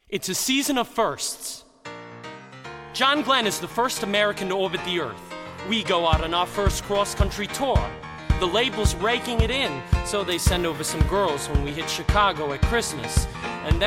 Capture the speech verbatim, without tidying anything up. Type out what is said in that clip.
It's a season of firsts. John Glenn is the first American to orbit the Earth. We go out on our first cross-country tour. The label's raking it in, so they send over some girls when we hit Chicago at Christmas. And then